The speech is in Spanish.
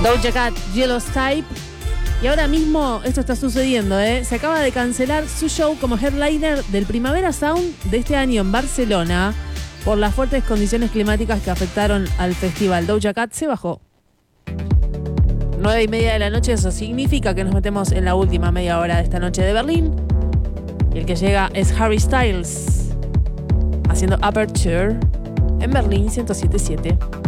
Doja Cat, Yellow Type. Y ahora mismo esto está sucediendo, ¿eh? Se acaba de cancelar su show como headliner del Primavera Sound de este año en Barcelona por las fuertes condiciones climáticas que afectaron al festival. Doja Cat se bajó. 9:30 de la noche, eso significa que nos metemos en la última media hora de esta noche de Berlín. Y el que llega es Harry Styles haciendo Aperture en Berlín 107.7.